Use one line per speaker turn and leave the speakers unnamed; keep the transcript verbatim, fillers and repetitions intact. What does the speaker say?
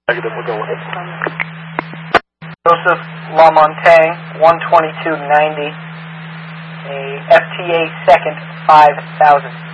Negative, we'll go with it.
Joseph Lamontagne, one twenty-two ninety. A F T A second, five thousand.